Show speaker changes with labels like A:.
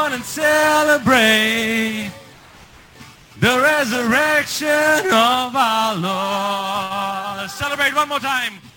A: on and celebrate the resurrection of our Lord. Celebrate one more time.